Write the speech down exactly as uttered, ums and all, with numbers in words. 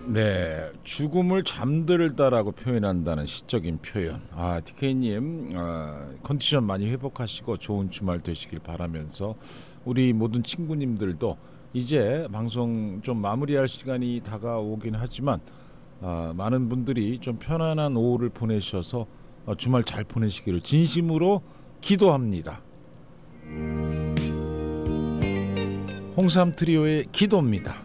네, 죽음을 잠들다라고 표현한다는 시적인 표현. 아, 티케이님 아, 컨디션 많이 회복하시고 좋은 주말 되시길 바라면서 우리 모든 친구님들도 이제 방송 좀 마무리할 시간이 다가오긴 하지만 아, 많은 분들이 좀 편안한 오후를 보내셔서 어, 주말 잘 보내시기를 진심으로 기도합니다. 홍삼 트리오의 기도입니다.